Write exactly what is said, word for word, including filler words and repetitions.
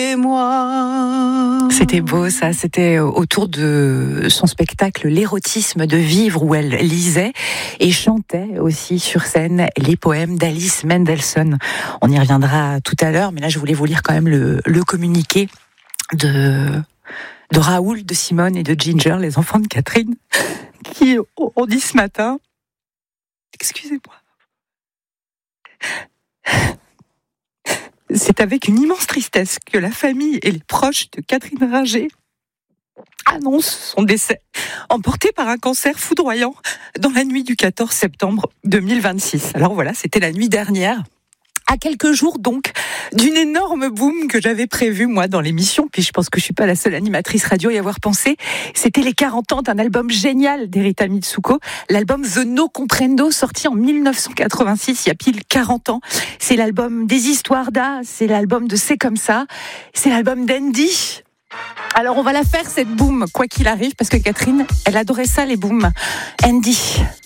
Et moi. C'était beau ça, c'était autour de son spectacle L'érotisme de vivre où elle lisait et chantait aussi sur scène les poèmes d'Alice Mendelssohn. On y reviendra tout à l'heure, mais là je voulais vous lire quand même le, le communiqué de, de Raoul, de Simone et de Ginger, les enfants de Catherine, qui ont dit ce matin, excusez-moi, c'est avec une immense tristesse que la famille et les proches de Catherine Ringer annoncent son décès, emporté par un cancer foudroyant dans la nuit du quatorze septembre deux mille vingt-six. Alors voilà, c'était la nuit dernière, à quelques jours donc d'une énorme boom que j'avais prévue moi dans l'émission, puis je pense que je suis pas la seule animatrice radio à y avoir pensé. C'était les quarante ans d'un album génial d'Erita Mitsuko, l'album The No Comprendo, sorti en dix-neuf cent quatre-vingt-six, il y a pile quarante ans. C'est l'album des histoires d'A, c'est l'album de C'est comme ça, c'est l'album d'Andy. Alors on va la faire cette boom, quoi qu'il arrive, parce que Catherine, elle adorait ça les booms. Andy.